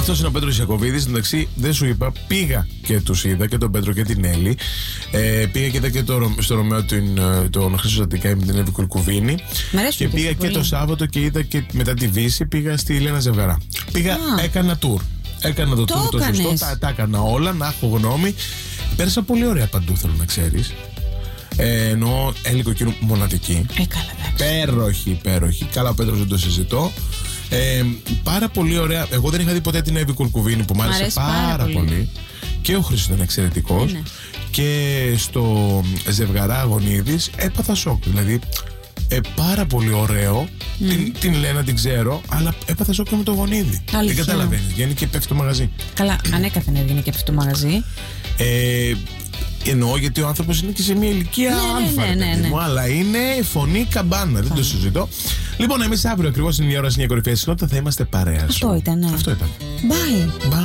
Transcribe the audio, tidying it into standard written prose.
Αυτός είναι ο Πέτρος Ιακωβίδης. Εντάξει, δεν σου είπα, πήγα και τους είδα και τον Πέτρο και την Έλλη. Πήγα και είδα και στο Ρωμαίο τον Χρήστο Ζαντικά με την Εύη Κουρκουβίνη. Και πήγα και το Σάββατο και είδα και μετά τη Βύση πήγα στη Λένα Ζευγαρά. Πήγα, έκανα tour. Έκανα το tour το σωστό, τα έκανα όλα, να έχω γνώμη. Πέρασα πολύ ωραία παντού, θέλω να ξέρεις. Εννοώ Έλλη Κοκκίνου μοναδική. Υπέροχη. Καλά, ο Πέτρος δεν το συζητώ. Πάρα πολύ ωραία. Εγώ δεν είχα δει ποτέ την Εύη Κουρκουβίνη που μου άρεσε πάρα πολύ. Και ο Χρήστος ήταν εξαιρετικός. Και στο Ζευγαρά Αγωνίδης έπαθα σοκ. Δηλαδή πάρα πολύ ωραίο. Την Λένα την ξέρω, αλλά έπαθα σοκ και με το Γονίδη. Δεν καταλαβαίνεις. Βγαίνει και πέφτει το μαγαζί. Καλά, ανέκαθεν έβγαινε και πέφτει το μαγαζί. Εννοώ γιατί ο άνθρωπος είναι και σε μια ηλικία μου, αλλά είναι φωνή καμπάνα, δεν το συζητώ. Λοιπόν, εμείς αύριο ακριβώς είναι η ώρα στην κορυφαία συχνότητα θα είμαστε παρέα. Αυτό ήταν. Bye.